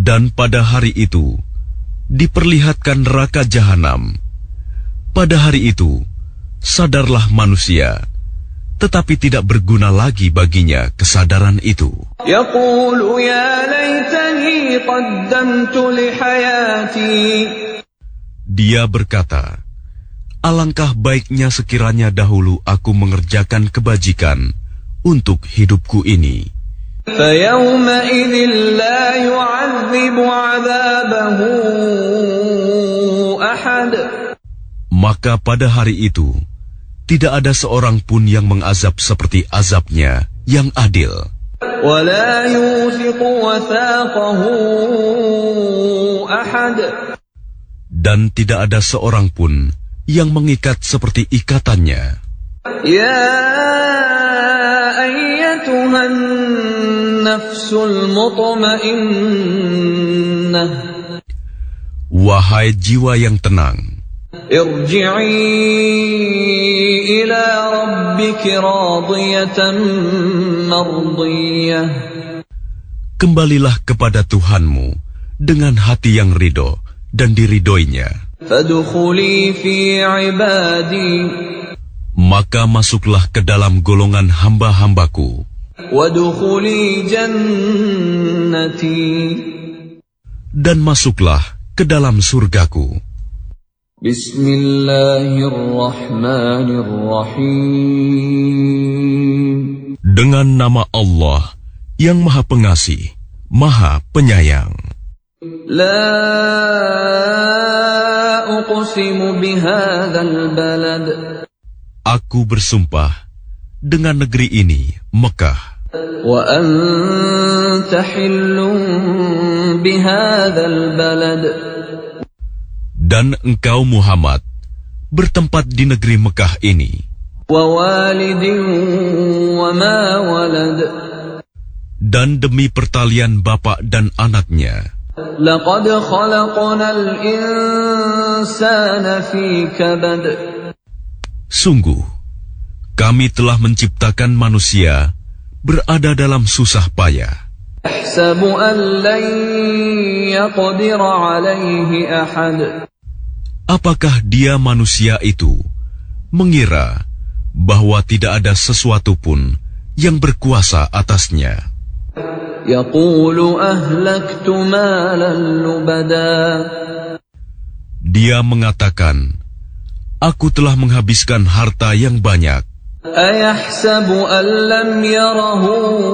Dan pada hari itu diperlihatkan neraka jahanam. Pada hari itu sadarlah manusia, tetapi tidak berguna lagi baginya kesadaran itu. Yaqulu ya laitani qaddamtu li hayati. Dia berkata, alangkah baiknya sekiranya dahulu aku mengerjakan kebajikan untuk hidupku ini. فَيَوْمَئِذٍ لَا يُعَذِّبُ عَذَابَهُ أَحَدٌ. Maka pada hari itu tidak ada seorang pun yang mengazab seperti azabnya yang adil. وَلَا يُوثِقُ وَثَاقَهُ أَحَدٌ. Dan tidak ada seorang pun yang mengikat seperti ikatannya. يَا أَيَّتُهَا النَّفْسُ الْمُطْمَئِنَّةُ. Wahai jiwa yang tenang, ارجعي إلى ربك راضية مرضية. kembalilah kepada Tuhanmu dengan hati yang ridho dan diridhoinya. فادخلي في عبادي. Maka masuklah ke dalam golongan hamba-hambaku. وادخلي جنتي. Dan masuklah ke dalam surgaku. Bismillahirrahmanirrahim. Dengan nama Allah yang Maha Pengasih, Maha Penyayang. La uqsimu bihadzal balad. Aku bersumpah dengan negeri ini, Mekah. Wa anta hillun bihadzal balad. Dan engkau Muhammad bertempat di negeri Mekah ini. Wa walidin wa ma walad. Dan demi pertalian bapa dan anaknya. Laqad khalaqnal insana fi kabad. Sungguh, kami telah menciptakan manusia berada dalam susah payah. Ahsabu an lan yaqdir alaihi ahad. Apakah dia manusia itu mengira bahwa tidak ada sesuatu pun yang berkuasa atasnya? Yaqulu ahlaktu malan lubada. Dia mengatakan, aku telah menghabiskan harta yang banyak. Ayahsabu an lam yarahu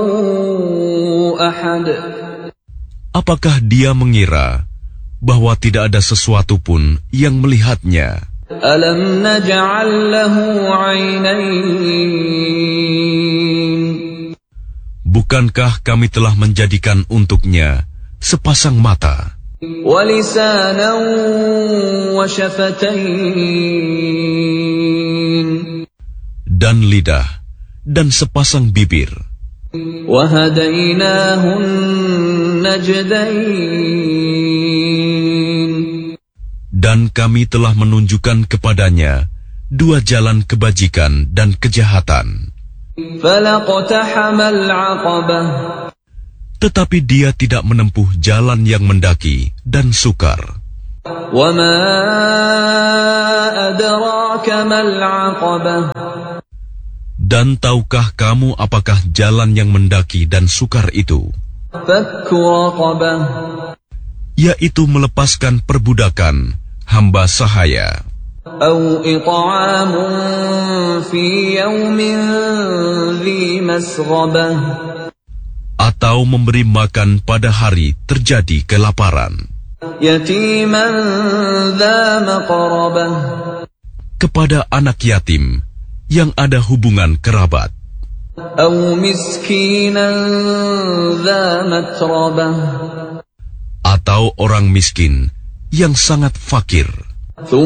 ahad. Apakah dia mengira bahwa tidak ada sesuatu pun yang melihatnya? Alam naj'al lahu 'ainayn. Bukankah kami telah menjadikan untuknya sepasang mata? Wa lisanan wa shafatayn. Dan lidah dan sepasang bibir. Wa hadainahu najdayn. Dan kami telah menunjukkan kepadanya dua jalan kebajikan dan kejahatan. Falaqtahamal 'aqabah. Tetapi dia tidak menempuh jalan yang mendaki dan sukar. Wa ma adraka mal 'aqabah. Dan tahukah kamu apakah jalan yang mendaki dan sukar itu? Fakku raqabah. Yaitu melepaskan perbudakan hamba sahaya. Au it'amun fi yawmin dhi masghabah. Atau memberi makan pada hari terjadi kelaparan. Yatiman dha maqrabah. Kepada anak yatim yang ada hubungan kerabat. Au miskinan dha matrabah. Atau orang miskin yang sangat fakir.